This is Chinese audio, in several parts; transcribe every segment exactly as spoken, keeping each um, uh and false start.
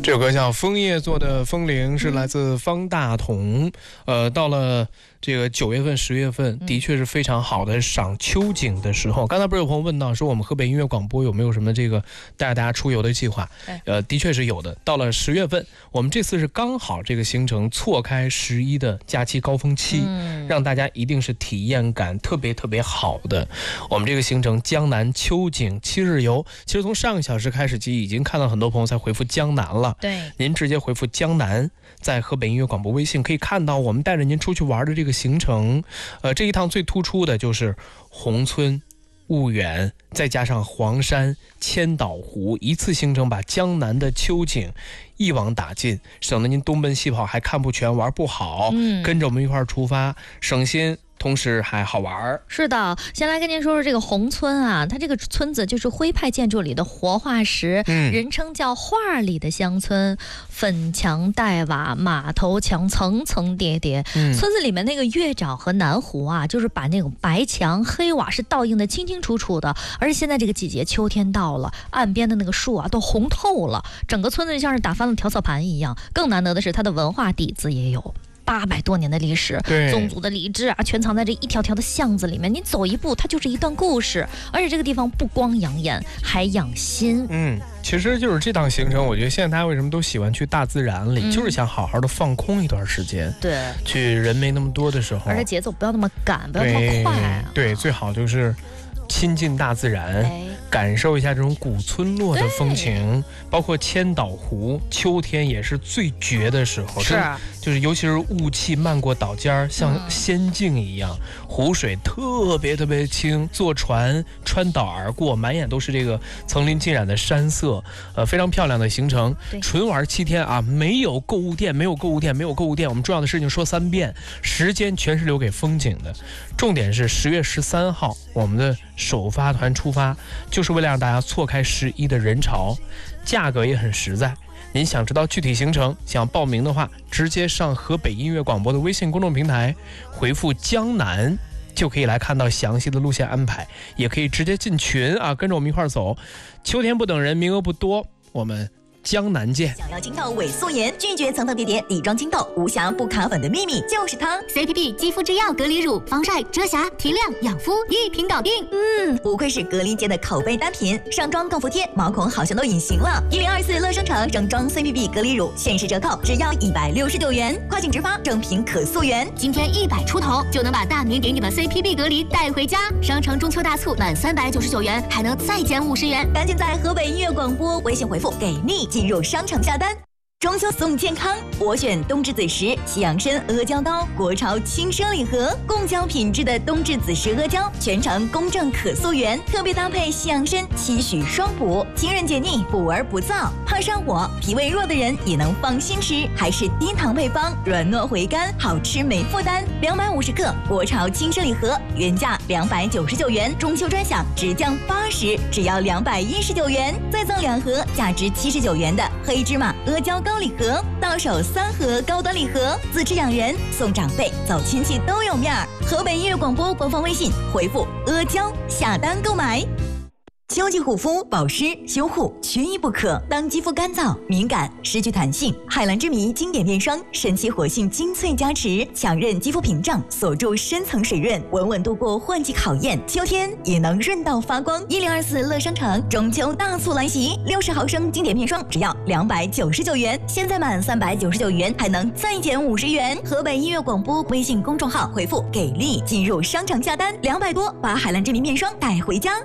这首歌叫《枫叶做的风铃》，是来自方大同。呃，到了这个九月份、十月份，的确是非常好的赏秋景的时候。刚才不是有朋友问到，说我们河北音乐广播有没有什么这个带大家出游的计划？呃，的确是有的。到了十月份，我们这次是刚好这个行程错开十一的假期高峰期，嗯、让大家一定是体验感特别特别好的。我们这个行程江南秋景七日游，其实从上个小时开始，就已经看到很多朋友在回复江南了。 对， 您直接回复江南，在河北音乐广播微信可以看到我们带着您出去玩的这个行程。呃，这一趟最突出的就是宏村、婺源，再加上黄山、千岛湖，一次行程把江南的秋景一网打尽，省得您东奔西跑还看不全玩不好。嗯，跟着我们一块儿出发，省心同时还好玩。 是的，先来跟您说说这个宏村啊，它这个村子就是徽派建筑里的活化石，嗯、人称叫画里的乡村，粉墙黛瓦，马头墙层层叠叠。嗯、村子里面那个月沼和南湖啊，就是把那种白墙黑瓦是倒映的清清楚楚的。而且现在这个季节，秋天到了，岸边的那个树啊都红透了，整个村子就像是打翻了调色盘一样。更难得的是，它的文化底子也有。八百多年的历史，宗族的礼制啊，全藏在这一条条的巷子里面。你走一步，它就是一段故事。而且这个地方不光养眼，还养心。 嗯，其实就是这趟行程，我觉得现在大家为什么都喜欢去大自然里，嗯、就是想好好的放空一段时间。 对， 去人没那么多的时候， 而且节奏不要那么赶，不要那么快、啊。 对，最好就是亲近大自然，哎、感受一下这种古村落的风情，包括千岛湖，秋天也是最绝的时候。 是。 就是尤其是雾气漫过岛尖，像仙境一样，嗯、湖水特别特别清，坐船穿岛而过，满眼都是这个层林尽染的山色，呃，非常漂亮的行程。纯玩七天啊，没有购物店，没有购物店，没有购物店。我们重要的事情说三遍，时间全是留给风景的。重点是十月十三号，我们的首发团出发，就是为了让大家错开十一的人潮，价格也很实在。您想知道具体行程，想报名的话，直接上河北音乐广播的微信公众平台，回复江南，就可以来看到详细的路线安排，也可以直接进群啊，跟着我们一块走。秋天不等人，名额不多，我们江南见。 想要青痘萎素颜，拒绝层层叠叠底妆青痘，无瑕不卡粉的秘密就是它 C P P 肌肤之钥隔离乳，防晒、遮瑕、提亮、养肤，一瓶搞定。 嗯，不愧是隔离界的口碑单品，上妆更服帖，毛孔好像都隐形了。一零二四乐商城整装 C P P 隔离乳限时折扣，只要一百六十九元，跨境直发，正品可溯源。 今天一百出头就能把大名鼎鼎的 C P P 隔离带回家。商城中秋大促满三百九十九元还能再减五十元， 赶紧在河北音乐广播微信回复给力进入商场下单。中秋送健康，我选冬至子时西洋参阿胶糕，国潮轻生礼盒，贡胶品质的冬至子时阿胶，全程公正可溯源，特别搭配西洋参，期许双补，清润解腻，补而不燥。怕上火、脾胃弱的人也能放心吃，还是低糖配方，软糯回甘，好吃没负担。两百五十克国潮轻生礼盒，原价两百九十九元，中秋专享直降八十，只要两百一十九元，再赠两盒价值七十九元的黑芝麻阿胶糕礼盒，到手三盒高端礼盒，自吃养人，送长辈，走亲戚都有面儿。河北音乐广播官方微信回复阿胶下单购买。秋季护肤、保湿、修护缺一不可。当肌肤干燥、敏感、失去弹性，海蓝之谜经典面霜神奇活性精粹加持，强韧肌肤屏障，锁住深层水润，稳稳度过换季考验。秋天也能润到发光。一零二四乐商城中秋大促来袭，六十毫升经典面霜只要两百九十九元，现在满三百九十九元还能再减五十元。河北音乐广播微信公众号回复给力进入商场下单，两百多把海蓝之谜面霜带回家。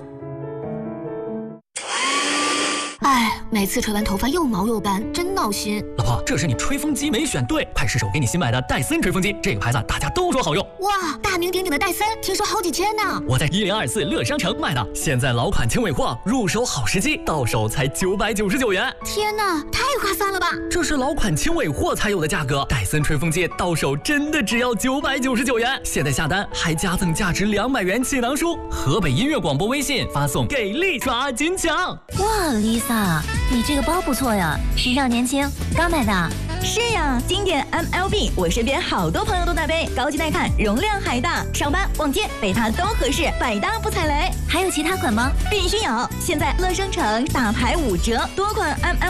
哎，每次吹完头发又毛又干，真闹心。 老婆，这是你吹风机没选对，快试试我给你新买的戴森吹风机，这个牌子大家都说好用。 哇，大名鼎鼎的戴森，听说好几千呢。 我在一零二四乐商城买的，现在老款轻尾货，入手好时机，到手才九百九十九元。 天哪，太划算了吧！ 这是老款轻尾货才有的价格，戴森吹风机到手真的只要九百九十九元。现在下单还加赠价值两百元气囊书。河北音乐广播微信发送给力抓紧抢。 哇 ，Lisa， 你这个包不错呀，时尚年轻，刚买的。 是呀，经典 M L B， 我身边好多朋友都在背，高级耐看，容量还大，上班逛街背它都合适，百搭不踩雷。 还有其他款吗？ 必须有！现在乐商城大牌五折，多款 M L